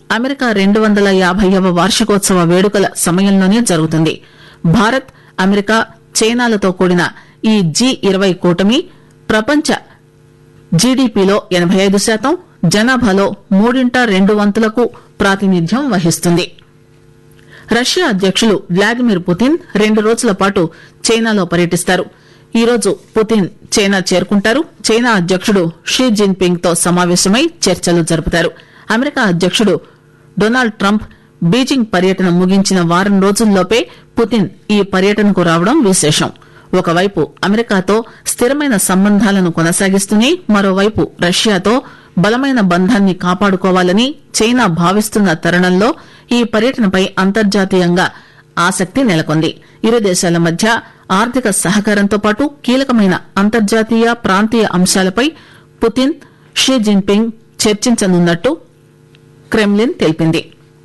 America 250వ వార్షికోత్సవ వేడుకల సమయంలోనే జరుగుతుంది. భారత్, అమెరికా, చైనాలతో కూడిన ఈ G20 కూటమి ప్రపంచ జీడీపీలో 85%, జనాభాలో 3/2 ప్రాతినిధ్యం వహిస్తుంది. రష్యా అధ్యకులు వ్లాదిమిర్ పుతిన్ 2 రోజుల పాటు చైనాలో పర్యటిస్తారు. ఈ రోజు పుతిన్ చైనా చేరుకుంటారు. చైనా అధ్యకుడు షీ జిన్పింగ్ తో సమావేశమై చర్చలు జరుపుతారు. అమెరికా అధ్యకుడు డొనాల్డ్ ట్రంప్ బీజింగ్ పర్యటన ముగించిన వారం రోజుల్లోపే పుతిన్ ఈ పర్యటనకు రావడం విశేషం. ఒకవైపు అమెరికాతో స్థిరమైన సంబంధాలను కొనసాగిస్తూనే మరోవైపు రష్యాతో బలమైన బంధాన్ని కాపాడుకోవాలని చైనా భావిస్తున్న తరుణంలో ఈ పర్యటనపై అంతర్జాతీయంగా ఆసక్తి నెలకొంది. ఇరు దేశాల మధ్య ఆర్థిక సహకారంతో పాటు కీలకమైన అంతర్జాతీయ, ప్రాంతీయ అంశాలపై పుతిన్, షీ జిన్పింగ్ చర్చించనున్నట్టు క్రెమ్లిన్ తెలిపింది.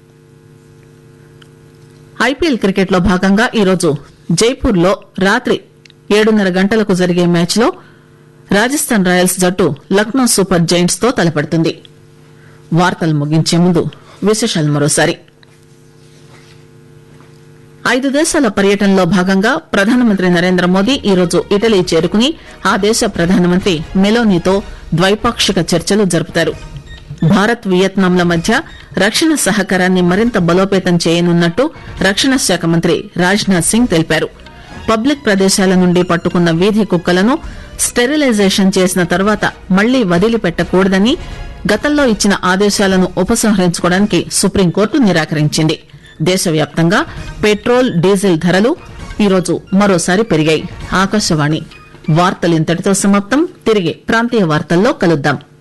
ఐపీఎల్ క్రికెట్ లో భాగంగా ఈరోజు జైపూర్ లో రాత్రి 7:30 గంటలకు జరిగే మ్యాచ్ లో రాజస్థాన్ రాయల్స్ జట్టు లక్నో సూపర్ జైంట్స్ తో తలపడుతుంది. వార్తలు ముగించే ముందు విశేషాలు మరోసారి. 5 దేశాల పర్యటనలో భాగంగా ప్రధానమంత్రి నరేంద్ర మోదీ ఈరోజు ఇటలీ చేరుకుని ఆ దేశ ప్రధానమంత్రి మెలోనీతో ద్వైపాక్షిక చర్చలు జరుపుతారు. భారత్, వియత్నాంల మధ్య రక్షణ సహకారాన్ని మరింత బలోపేతం చేయనున్నట్టు రక్షణ శాఖ మంత్రి రాజ్నాథ్ సింగ్ తెలిపారు. పబ్లిక్ ప్రదేశాల నుండి పట్టుకున్న వీధి కుక్కలను స్టెరిలైజేషన్ చేసిన తర్వాత మళ్లీ వదిలిపెట్టకూడదని గతంలో ఇచ్చిన ఆదేశాలను ఉపసంహరించుకోవడానికి సుప్రీంకోర్టు నిరాకరించింది. దేశవ్యాప్తంగా పెట్రోల్, డీజిల్ ధరలు ఈరోజు మరోసారి పెరిగాయి. ఆకాశవాణి వార్తలు ఇంతటితో సమాప్తం. తిరిగి ప్రాంతీయ వార్తల్లో కలుద్దాం.